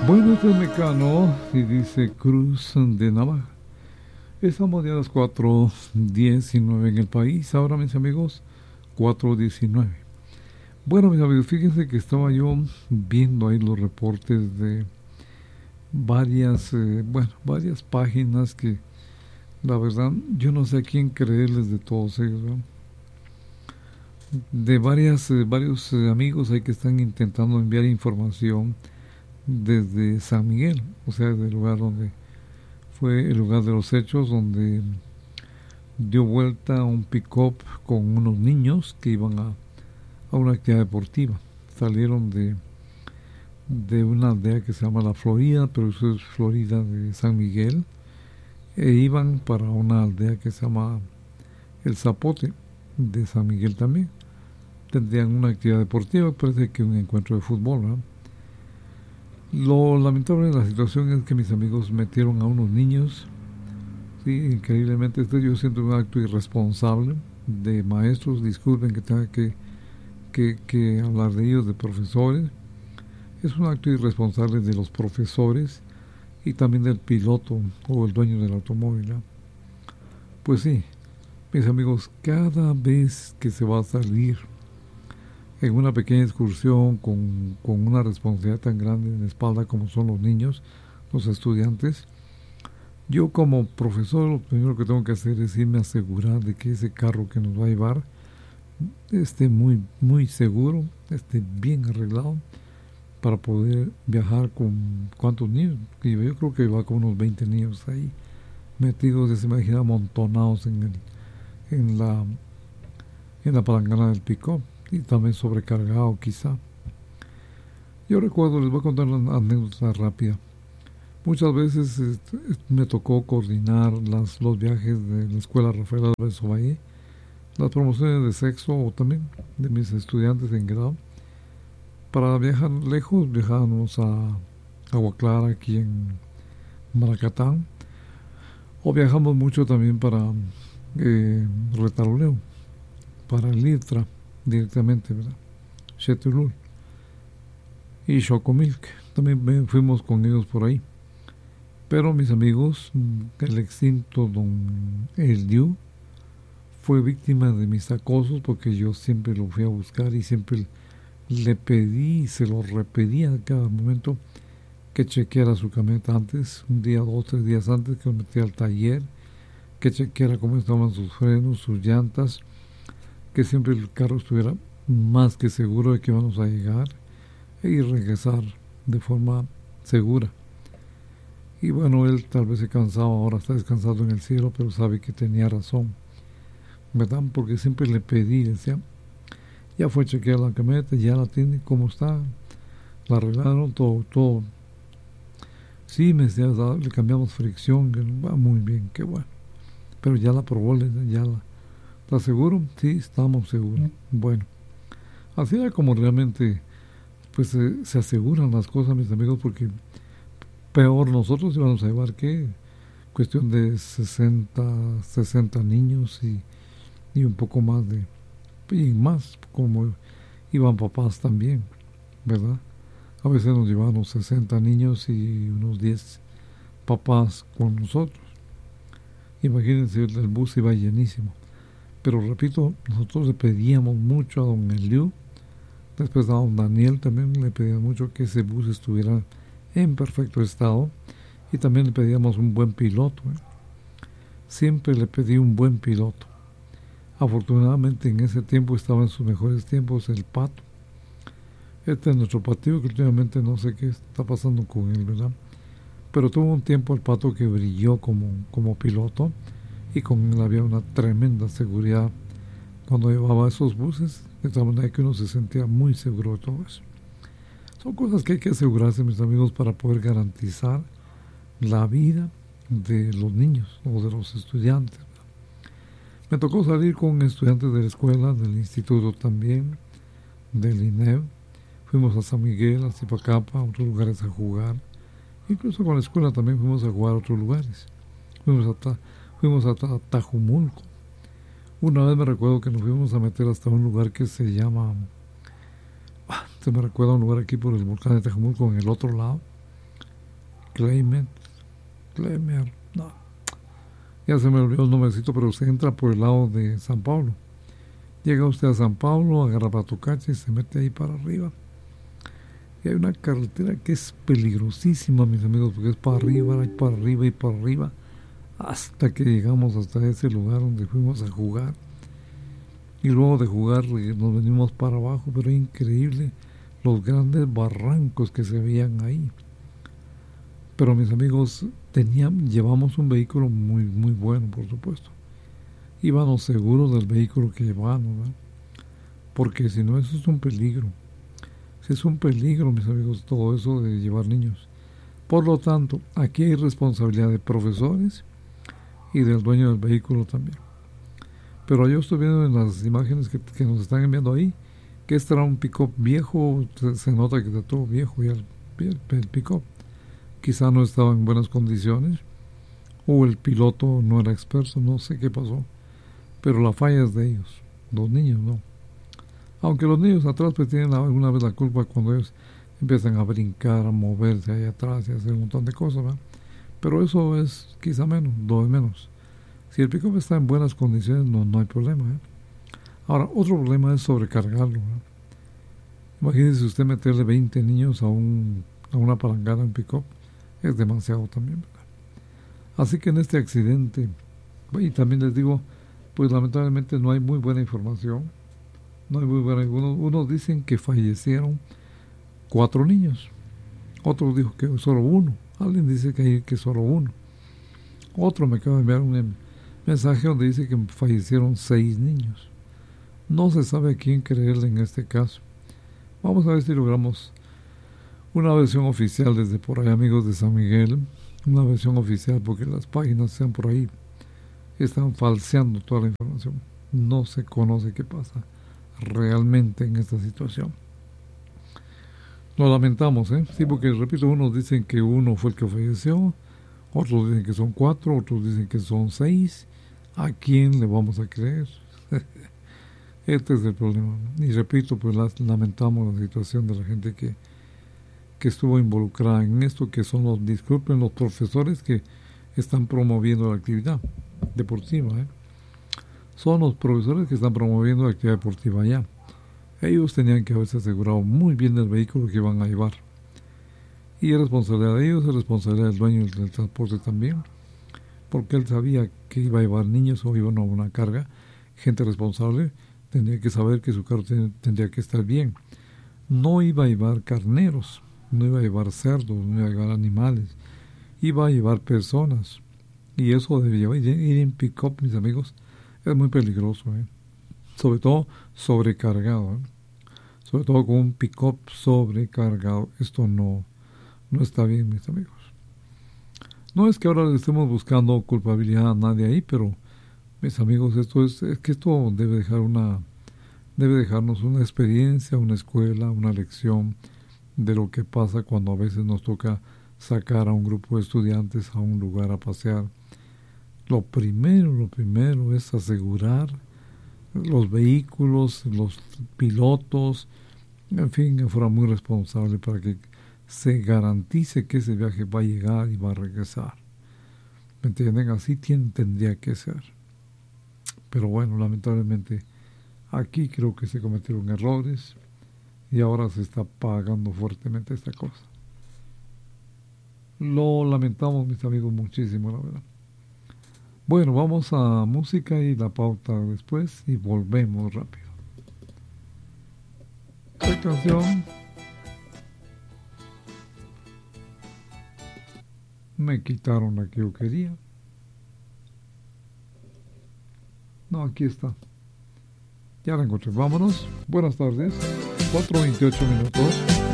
Bueno, este es Mecano y dice Cruz de Navaja. Estamos ya a las 4:19 en el país. Ahora, mis amigos, 4:19. Bueno, mis amigos, fíjense que estaba yo viendo ahí los reportes de varias páginas que, la verdad, yo no sé a quién creerles de todos ellos, ¿no? De varios amigos ahí que están intentando enviar información desde San Miguel, o sea, del lugar donde fue el lugar de los hechos, donde dio vuelta un pick-up con unos niños que iban a una actividad deportiva. Salieron de una aldea que se llama La Florida, pero eso es Florida de San Miguel, e iban para una aldea que se llama El Zapote de San Miguel también. Tendrían una actividad deportiva, parece que un encuentro de fútbol, ¿no? Lo lamentable de la situación es que mis amigos metieron a unos niños, sí, increíblemente. Yo siento un acto irresponsable de maestros, disculpen que tenga que hablar de ellos, de profesores. Es un acto irresponsable de los profesores y también del piloto o el dueño del automóvil, ¿no? Pues sí, mis amigos, cada vez que se va a salir en una pequeña excursión con una responsabilidad tan grande en la espalda como son los niños, los estudiantes, yo como profesor lo primero que tengo que hacer es irme a asegurar de que ese carro que nos va a llevar esté muy, muy seguro, esté bien arreglado para poder viajar con cuántos niños. Y yo creo que va con unos 20 niños ahí metidos, ya se imagina, amontonados en la palangana del pick-up y también sobrecargado quizá. Yo recuerdo, les voy a contar una anécdota rápida. Muchas veces me tocó coordinar los viajes de la escuela Rafael Álvarez Ovalle, las promociones de sexo o también de mis estudiantes en grado. Para viajar lejos, viajábamos a Agua Clara, aquí en Maracatán, o viajamos mucho también para Retaluleu, para el Litra directamente, ¿verdad? Chetulul y Chocomilk, también fuimos con ellos por ahí. Pero mis amigos, el extinto don Eliu fue víctima de mis acosos porque yo siempre lo fui a buscar y siempre le pedí y se lo repetía a cada momento que chequeara su camioneta antes, un día, 2, 3 días antes, que lo metiera al taller, que chequeara cómo estaban sus frenos, sus llantas, que siempre el carro estuviera más que seguro de que íbamos a llegar y regresar de forma segura. Y bueno, él tal vez se cansaba, ahora está descansado en el cielo, pero sabe que tenía razón, ¿verdad? Porque siempre le pedí, decía, ya fue a chequear la camioneta, ya la tiene, ¿cómo está? La arreglaron, todo. Sí, me decía, le cambiamos fricción, va muy bien, qué bueno. Pero ya la probó, ya ¿está seguro? Sí, estamos seguros. Bueno, así era como realmente pues se aseguran las cosas, mis amigos, porque peor nosotros íbamos a llevar que cuestión de 60 niños y un poco más y más, como iban papás también, ¿verdad? A veces nos llevaban 60 niños y unos 10 papás con nosotros. Imagínense, el bus iba llenísimo. Pero repito, nosotros le pedíamos mucho a don Eliu, después a don Daniel también le pedíamos mucho que ese bus estuviera en perfecto estado y también le pedíamos un buen piloto, ¿eh? Siempre le pedí un buen piloto. Afortunadamente en ese tiempo estaba en sus mejores tiempos el Pato. Este es nuestro patio que últimamente no sé qué está pasando con él, ¿verdad? Pero tuvo un tiempo el Pato que brilló como piloto y con él había una tremenda seguridad cuando llevaba esos buses, de tal manera que uno se sentía muy seguro de todo eso. Son cosas que hay que asegurarse, mis amigos, para poder garantizar la vida de los niños o de los estudiantes. Me tocó salir con estudiantes de la escuela, del instituto también, del INEV. Fuimos a San Miguel, a Zipacapa, a otros lugares a jugar. Incluso con la escuela también fuimos a jugar a otros lugares. Fuimos a Tajumulco. Una vez me recuerdo que nos fuimos a meter hasta un lugar que se llama... Se me recuerda un lugar aquí por el volcán de Tajumulco, en el otro lado. Clement, Clemer, no, ya se me olvidó el nombrecito, pero se entra por el lado de San Pablo. Llega usted a San Pablo, agarra Patocache y se mete ahí para arriba. Y hay una carretera que es peligrosísima, mis amigos, porque es para arriba, y para arriba, y para arriba, hasta que llegamos hasta ese lugar donde fuimos a jugar. Y luego de jugar nos venimos para abajo, pero es increíble los grandes barrancos que se veían ahí. Pero mis amigos, llevamos un vehículo muy, muy bueno, por supuesto. Íbamos seguros del vehículo que llevábamos, ¿verdad? Porque si no, eso es un peligro. Es un peligro, mis amigos, todo eso de llevar niños. Por lo tanto, aquí hay responsabilidad de profesores y del dueño del vehículo también. Pero yo estoy viendo en las imágenes que nos están enviando ahí, que este era un pick-up viejo, se nota que está todo viejo ya el pick-up. Quizá no estaba en buenas condiciones, o el piloto no era experto, no sé qué pasó. Pero la falla es de ellos, los niños no. Aunque los niños atrás pues tienen alguna vez la culpa cuando ellos empiezan a brincar, a moverse ahí atrás y a hacer un montón de cosas, ¿verdad? Pero eso es quizá menos, lo de menos. Si el pick-up está en buenas condiciones, no hay problema, ¿eh? Ahora, otro problema es sobrecargarlo, ¿verdad? Imagínese usted meterle 20 niños a una palangana en pick-up, es demasiado también, ¿verdad? Así que en este accidente, y también les digo, pues lamentablemente no hay muy buena información. No hay muy buena. Unos dicen que fallecieron 4 niños. Otros dijo que solo 1. Alguien dice que solo 1. Otro me acaba de enviar un mensaje donde dice que fallecieron 6 niños. No se sabe a quién creerle en este caso. Vamos a ver si logramos una versión oficial desde por ahí, amigos de San Miguel. Una versión oficial, porque las páginas sean por ahí están falseando toda la información. No se conoce qué pasa realmente en esta situación. Lo lamentamos, sí, porque repito, unos dicen que 1 fue el que falleció, otros dicen que son 4, otros dicen que son 6. ¿A quién le vamos a creer? Este es el problema. Y repito, pues lamentamos la situación de la gente que estuvo involucrada en esto, que son los profesores que están promoviendo la actividad deportiva, Son los profesores que están promoviendo la actividad deportiva allá. Ellos tenían que haberse asegurado muy bien del vehículo que iban a llevar. Y es responsabilidad de ellos, es responsabilidad del dueño del transporte también, porque él sabía que iba a llevar niños o iba a una carga. Gente responsable tendría que saber que su carro tendría que estar bien. No iba a llevar carneros, no iba a llevar cerdos, no iba a llevar animales, iba a llevar personas. Y eso de ir en pick-up, mis amigos, es muy peligroso, sobre todo sobrecargado, sobre todo con un pick-up sobrecargado. Esto no está bien, mis amigos. No es que ahora le estemos buscando culpabilidad a nadie ahí, pero mis amigos, esto debe dejarnos una experiencia, una escuela, una lección de lo que pasa cuando a veces nos toca sacar a un grupo de estudiantes a un lugar a pasear. Lo primero es asegurar los vehículos, los pilotos, en fin, que fuera muy responsable para que se garantice que ese viaje va a llegar y va a regresar. ¿Me entienden? Así tendría que ser. Pero bueno, lamentablemente aquí creo que se cometieron errores y ahora se está pagando fuertemente esta cosa. Lo lamentamos, mis amigos, muchísimo, la verdad. Bueno, vamos a música y la pauta después y volvemos rápido. Esta canción me quitaron la que yo quería. No, aquí está. Ya la encontré. Vámonos. Buenas tardes. 4:28 minutos.